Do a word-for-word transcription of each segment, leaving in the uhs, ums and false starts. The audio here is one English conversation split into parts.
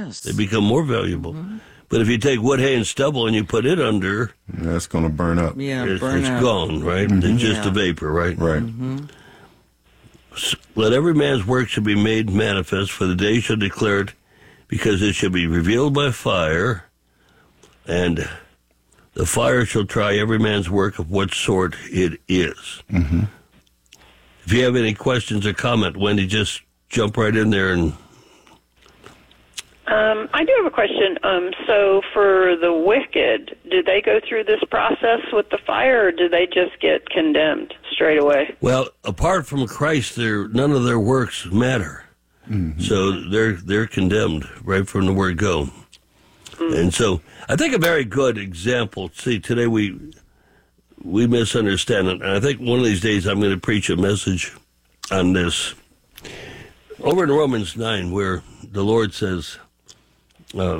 Yes. They become more valuable. Mm-hmm. But if you take wood, hay, and stubble and you put it under, that's going to burn up. Yeah, it's, burn it's up. gone, right? Mm-hmm. It's just yeah. a vapor, right? Right. Mm-hmm. So let every man's work shall be made manifest, for the day shall declare it, because it shall be revealed by fire, and the fire shall try every man's work of what sort it is. Mm-hmm. If you have any questions or comment, Wendy, just jump right in there. And um, I do have a question. Um, so for the wicked, did they go through this process with the fire, or did they just get condemned straight away? Well, apart from Christ, there none of their works matter. Mm-hmm. So they're they're condemned right from the word go. Mm-hmm. And so I think a very good example, see, today we we misunderstand it, and I think one of these days I'm going to preach a message on this. Over in Romans nine, where the Lord says, uh,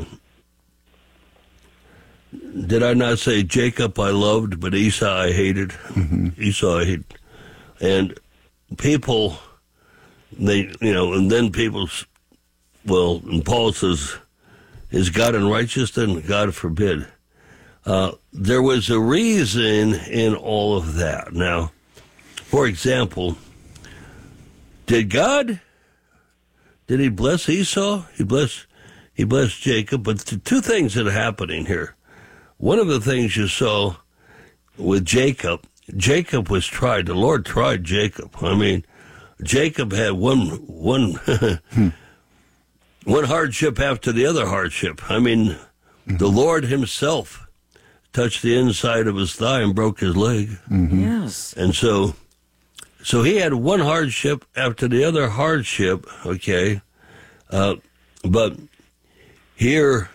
did I not say Jacob I loved, but Esau I hated? Mm-hmm. Esau I hated. And people, they, you know, and then people, well, and Paul says, is God unrighteous? Then God forbid. Uh, there was a reason in all of that. Now, for example, did God, did he bless Esau? He blessed, he blessed Jacob, but the two things that are happening here. One of the things you saw with Jacob, Jacob was tried. The Lord tried Jacob. I mean, Jacob had one, one, hmm. one hardship after the other hardship. I mean, mm-hmm. the Lord himself touched the inside of his thigh and broke his leg. Mm-hmm. Yes. And so, so he had one hardship after the other hardship, okay? Uh, but here,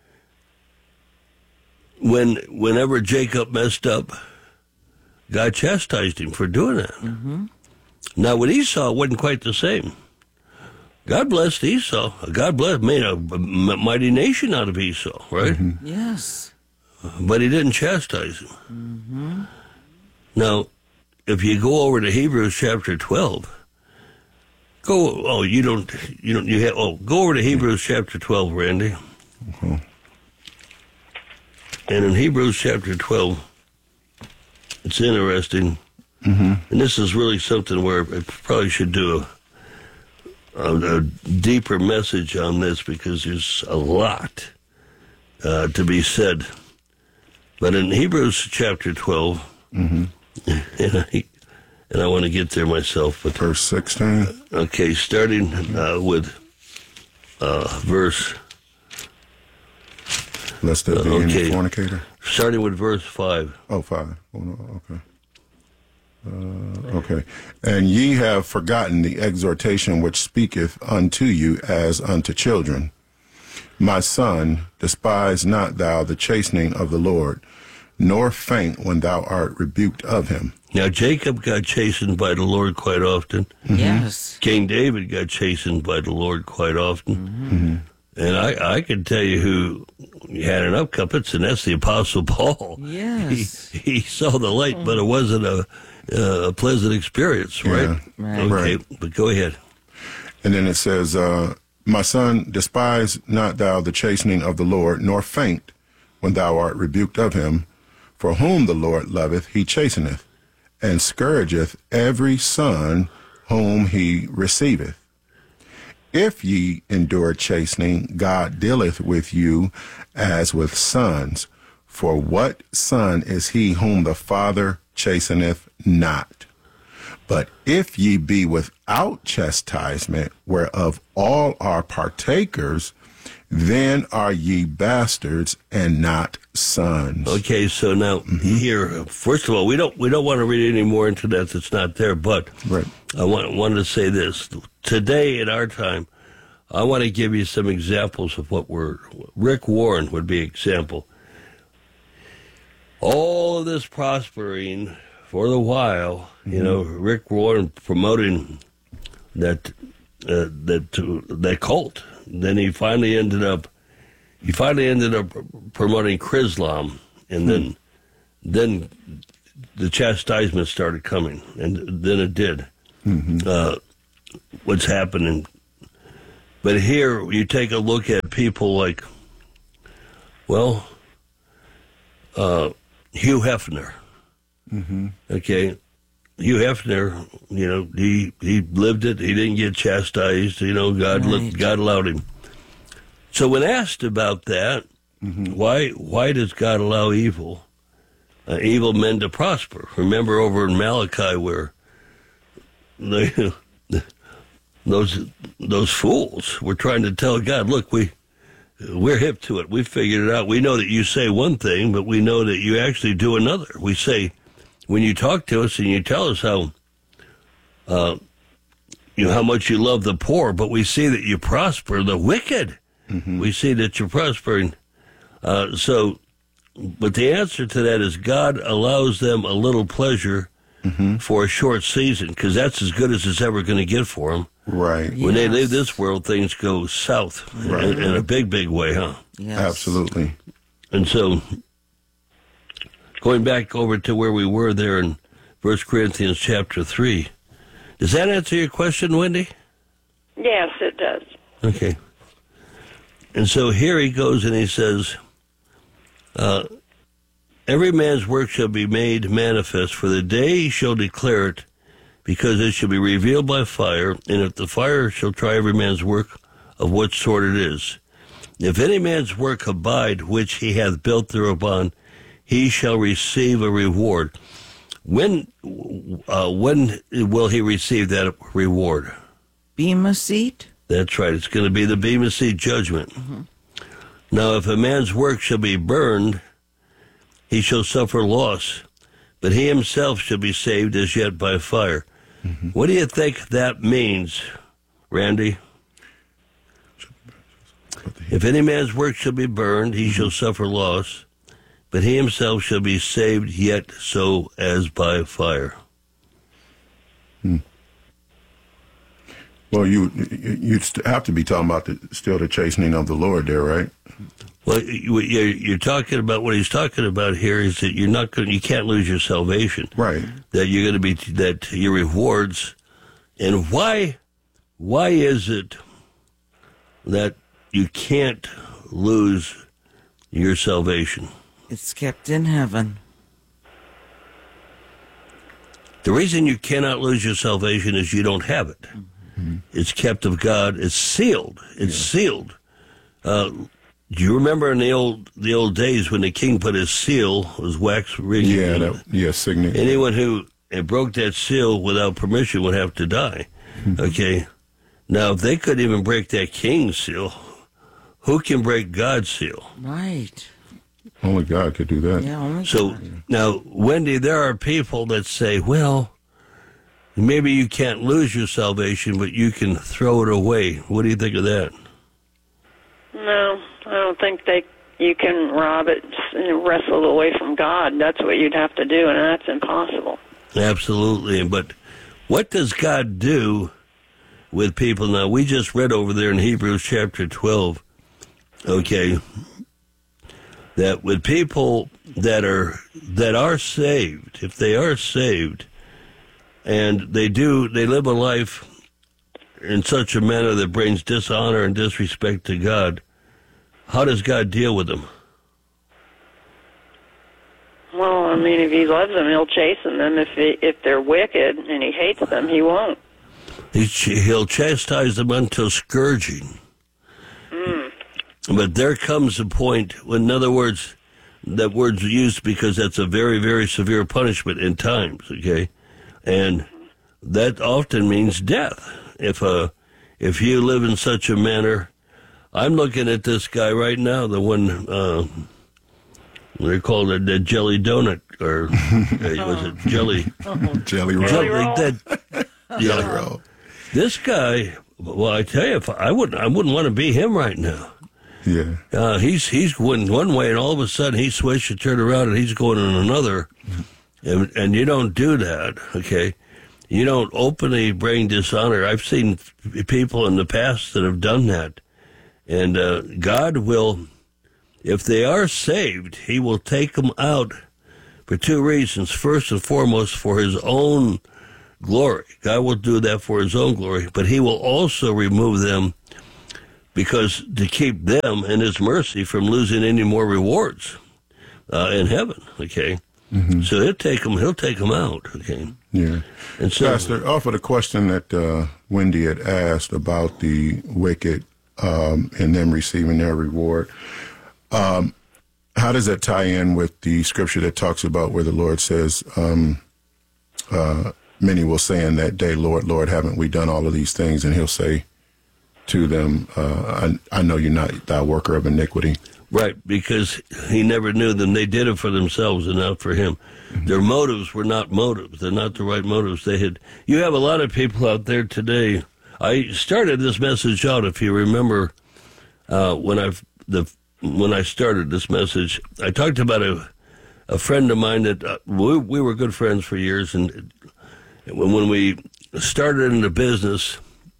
when whenever Jacob messed up, God chastised him for doing that. Mm-hmm. Now, with Esau, it wasn't quite the same. God blessed Esau. God blessed, made a mighty nation out of Esau, right? Mm-hmm. Yes. But he didn't chastise him. Mm-hmm. Now, if you go over to Hebrews chapter twelve, go. Oh, you don't. You don't. You have. Oh, go over to Hebrews chapter twelve, Randy. Mm-hmm. And in Hebrews chapter twelve, it's interesting, mm-hmm. and this is really something where I probably should do a, a, a deeper message on this, because there's a lot uh, to be said. But in Hebrews chapter twelve, mm-hmm. and I and I want to get there myself, but verse sixteen. Okay, starting uh, with uh, verse. Lest there be uh, okay. any fornicator. Starting with verse five. Oh, five. Oh, no, okay. Uh, okay. And ye have forgotten the exhortation which speaketh unto you as unto children. My son, despise not thou the chastening of the Lord, nor faint when thou art rebuked of him. Now, Jacob got chastened by the Lord quite often. Mm-hmm. Yes. King David got chastened by the Lord quite often. Mm-hmm. And I, I can tell you who had enough cuppets, and that's the Apostle Paul. Yes. He, he saw the light, but it wasn't a, a pleasant experience, right? Yeah. Right. Okay, right. But go ahead. And then it says, uh, my son, despise not thou the chastening of the Lord, nor faint when thou art rebuked of him. For whom the Lord loveth, he chasteneth, and scourgeth every son whom he receiveth. If ye endure chastening, God dealeth with you as with sons. For what son is he whom the Father chasteneth not? But if ye be without chastisement, whereof all are partakers, then are ye bastards and not sons. Okay, so now mm-hmm. here, first of all, we don't we don't want to read any more into that that's not there, but right. I want, wanted to say this. Today, in our time, I want to give you some examples of what we're... Rick Warren would be an example. All of this prospering for the while, mm-hmm. you know, Rick Warren promoting that uh, that uh, that cult. Then he finally ended up he finally ended up promoting Chrislam, and then mm-hmm. then the chastisement started coming, and then it did. Mm-hmm. Uh, what's happening? But here you take a look at people like, well, uh, Hugh Hefner. Mm-hmm. Okay, Hugh Hefner, you know, he he lived it. He didn't get chastised. You know, God Right. God allowed him. So when asked about that, Mm-hmm. why why does God allow evil, uh, evil men to prosper? Remember over in Malachi where they, those those fools were trying to tell God, look, we we're hip to it. We figured it out. We know that you say one thing, but we know that you actually do another. We say, when you talk to us and you tell us how, uh, you know, how much you love the poor, but we see that you prosper the wicked. Mm-hmm. We see that you're prospering. Uh, so, but the answer to that is God allows them a little pleasure Mm-hmm. for a short season, because that's as good as it's ever going to get for them. Right. When they Yes. leave this world, things go south Right. in, in a big, big way, huh? Yes. Absolutely. And so, going back over to where we were there in First Corinthians chapter three, does that answer your question, Wendy? Yes, it does. Okay. And so here he goes and he says, uh, every man's work shall be made manifest, for the day shall declare it, because it shall be revealed by fire, and if the fire shall try every man's work of what sort it is. If any man's work abide, which he hath built thereupon, he shall receive a reward. When, uh, when will he receive that reward? Bema seat? That's right. It's going to be the Bema Seat judgment. Mm-hmm. Now, if a man's work shall be burned, he shall suffer loss, but he himself shall be saved as yet by fire. Mm-hmm. What do you think that means, Randy? If any man's work shall be burned, he mm-hmm. shall suffer loss, but he himself shall be saved yet so as by fire. Hmm. Well, you you'd have to be talking about the, still the chastening of the Lord there, right? Well, you, you're talking about what he's talking about here is that you're not going, you can't lose your salvation, right? That you're going to be that your rewards, and why, why is it that you can't lose your salvation? It's kept in heaven. The reason you cannot lose your salvation is you don't have it. Mm-hmm. It's kept of God. It's sealed. It's yeah. sealed. Uh, Do you remember in the old the old days when the king put his seal, his wax ring? Yeah, that, yeah, signet. Anyone who broke that seal without permission would have to die. Mm-hmm. Okay, now if they couldn't even break that king's seal, who can break God's seal? Right. Only God could do that. Yeah, only so God. Now, Wendy, there are people that say, well, maybe you can't lose your salvation, but you can throw it away. What do you think of that? No, I don't think they. You can rob it and wrestle it away from God. That's what you'd have to do, and that's impossible. Absolutely. But what does God do with people? Now, we just read over there in Hebrews chapter twelve, okay, that with people that are that are saved, if they are saved, and they do, they live a life in such a manner that brings dishonor and disrespect to God, how does God deal with them? Well, I mean, if he loves them, he'll chasten them. If he, if they're wicked and he hates them, he won't. He, he'll chastise them until scourging. Mm. But there comes a point, in other words, that word's used because that's a very, very severe punishment in times, okay? And that often means death. If uh, if you live in such a manner, I'm looking at this guy right now, the one, uh, they call it the jelly donut, or uh, was it jelly? Jelly roll. Jelly roll. That, Jelly roll. This guy, well, I tell you, if I wouldn't, I wouldn't want to be him right now. Yeah. Uh, he's he's going one way, and all of a sudden he switched and turned around, and he's going in another. And, and you don't do that, okay? You don't openly bring dishonor. I've seen people in the past that have done that. And uh, God will, if they are saved, he will take them out for two reasons. First and foremost, for his own glory. God will do that for his own glory. But he will also remove them because to keep them in his mercy from losing any more rewards uh, in heaven, okay? Mm-hmm. So he'll take them, he'll take them out, okay? Yeah. And so, Pastor, off of the question that uh, Wendy had asked about the wicked um, and them receiving their reward, um, how does that tie in with the scripture that talks about where the Lord says, um, uh, many will say in that day, Lord, Lord, haven't we done all of these things? And he'll say to them, uh, I, I know you're not thou worker of iniquity. right, because he never knew them. They did it for themselves and not for him. Mm-hmm. Their motives were not motives. They're not the right motives. They had. You have a lot of people out there today. I started this message out, if you remember, uh, when I the when I started this message, I talked about a a friend of mine that uh, we, we were good friends for years, and when when we started in the business,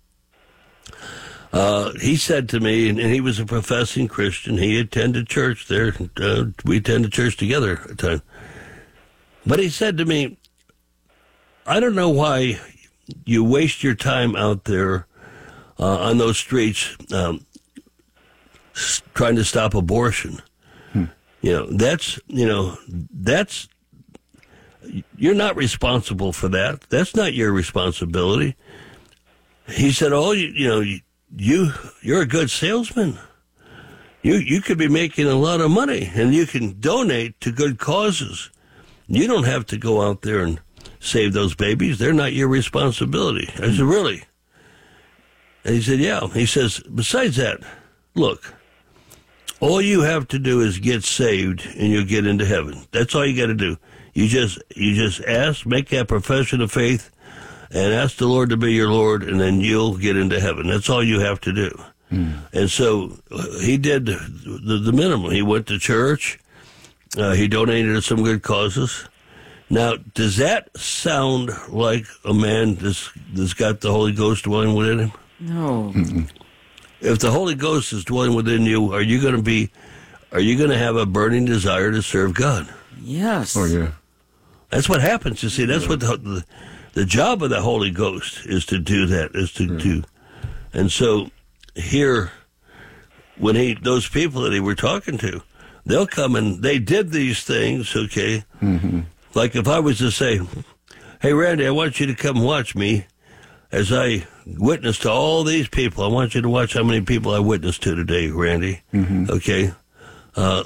uh, he said to me, and, and he was a professing Christian. He attended church there. Uh, we attended church together at the time. But he said to me, I don't know why you waste your time out there uh, on those streets um, s- trying to stop abortion. Hmm. You know, that's, you know, that's, you're not responsible for that. That's not your responsibility. He said, oh, you, you know, you, you're a good salesman. You, you could be making a lot of money and you can donate to good causes. You don't have to go out there and save those babies. They're not your responsibility. I said, really? And he said, yeah. He says, besides that, look, all you have to do is get saved and you'll get into heaven. That's all you got to do. You just, you just ask, make that profession of faith and ask the Lord to be your Lord, and then you'll get into heaven. That's all you have to do. Mm. And so uh, he did the, the minimum. He went to church. Uh, he donated to some good causes. Now, does that sound like a man that's, that's got the Holy Ghost dwelling within him? No. Mm-mm. If the Holy Ghost is dwelling within you, are you going to be, are you going to have a burning desire to serve God? Yes. Oh, yeah. That's what happens. You see, that's what the, the the job of the Holy Ghost is to do that, is to yeah. do. And so here, when he, those people that he were talking to, they'll come and they did these things, okay? Mm-hmm. Like if I was to say, hey, Randy, I want you to come watch me as I witness to all these people. I want you to watch how many people I witnessed to today, Randy. Mm-hmm. Okay? Uh,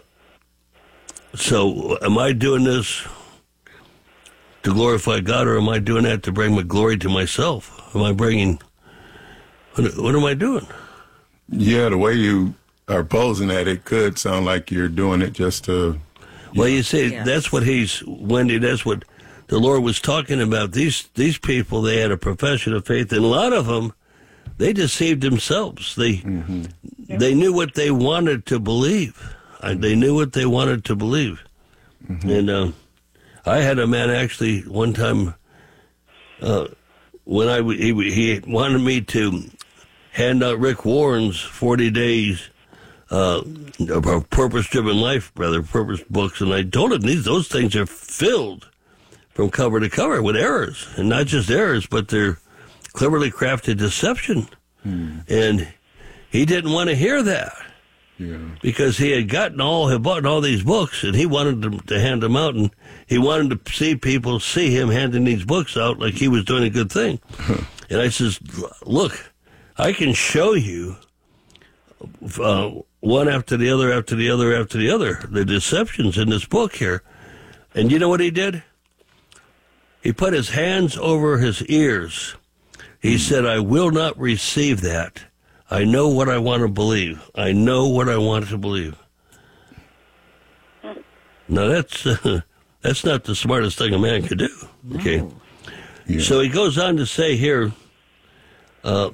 so am I doing this to glorify God, or am I doing that to bring my glory to myself? Am I bringing, what, what am I doing? Yeah, the way you are posing that, it could sound like you're doing it just to... You well, you see, yes. that's what he's, Wendy, that's what the Lord was talking about. These these people, they had a profession of faith, and a lot of them, they deceived themselves. They mm-hmm. they knew what they wanted to believe. They knew what they wanted to believe. Mm-hmm. And uh, I had a man actually one time, uh, when I he, he wanted me to hand out Rick Warren's forty days uh, purpose-driven life, rather, purpose books, and I told him these those things are filled from cover to cover with errors, and not just errors, but they're cleverly crafted deception. Hmm. And he didn't want to hear that. Yeah. Because he had gotten all, had bought all these books, and he wanted to, to hand them out, and he wanted to see people see him handing these books out like he was doing a good thing. And I says, look, I can show you uh, one after the other, after the other, after the other, the deceptions in this book here. And you know what he did? He put his hands over his ears. He said, I will not receive that. I know what I want to believe. I know what I want to believe. Now, that's uh, that's not the smartest thing a man could do. No. Okay. Yeah. So he goes on to say here, uh,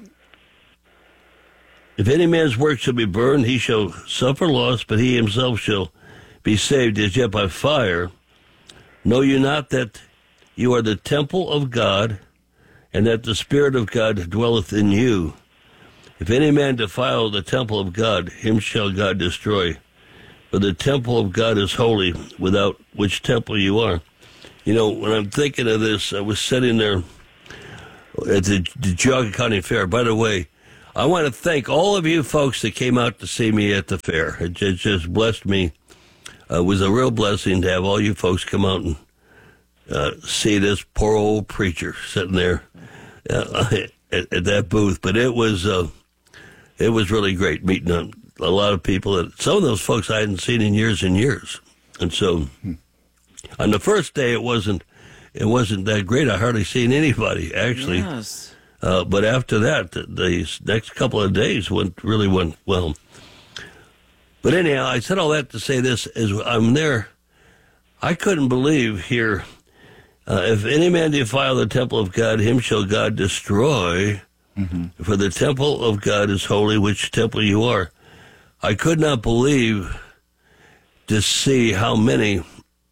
if any man's work shall be burned, he shall suffer loss, but he himself shall be saved as yet by fire. Know you not that you are the temple of God, and that the Spirit of God dwelleth in you? If any man defile the temple of God, him shall God destroy. For the temple of God is holy, without which temple you are. You know, when I'm thinking of this, I was sitting there at the, the Geauga County Fair. By the way, I want to thank all of you folks that came out to see me at the fair. It just, just blessed me. Uh, it was a real blessing to have all you folks come out and uh, see this poor old preacher sitting there uh, at, at that booth. But it was uh, it was really great meeting a, a lot of people. That, some of those folks I hadn't seen in years and years. And so on the first day, it wasn't it wasn't that great. I hardly seen anybody, actually. Yes. Uh, but after that, the, the next couple of days went really went well. But anyhow, I said all that to say this: as I'm there, I couldn't believe here. Uh, if any man defile the temple of God, him shall God destroy. Mm-hmm. For the temple of God is holy, which temple you are. I could not believe to see how many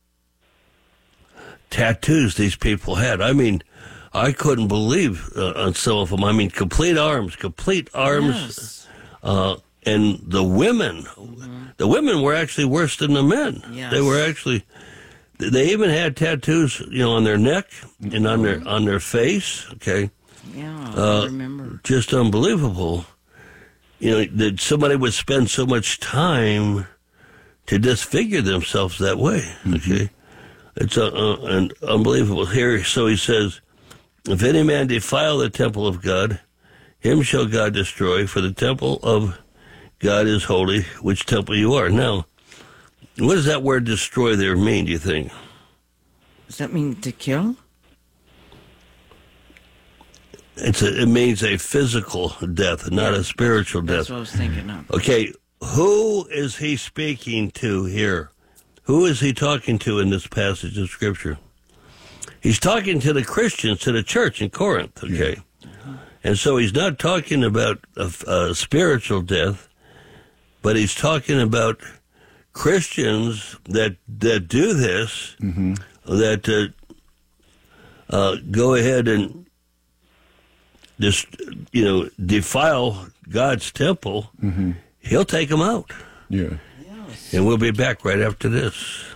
tattoos these people had. I mean, I couldn't believe uh, on some of them. I mean, complete arms, complete arms. Yes. Uh, and the women, mm-hmm. the women were actually worse than the men. Yes. They were actually, they even had tattoos, you know, on their neck mm-hmm. and on their on their face. Okay. Yeah, uh, I remember. Just unbelievable. You know, that somebody would spend so much time to disfigure themselves that way. Mm-hmm. Okay. It's uh, uh, and unbelievable. Here, so he says, if any man defile the temple of God, him shall God destroy, for the temple of God is holy, which temple you are. Now, what does that word destroy there mean, do you think? Does that mean to kill? It's a, it means a physical death, not yeah, a spiritual that's, death. That's what I was thinking of. Okay, who is he speaking to here? Who is he talking to in this passage of Scripture? He's talking to the Christians, to the church in Corinth, okay? Yeah. And so he's not talking about a, a spiritual death, but he's talking about Christians that that do this, mm-hmm. that uh, uh, go ahead and just, you know, defile God's temple. Mm-hmm. He'll take them out. Yeah. Yes. And we'll be back right after this.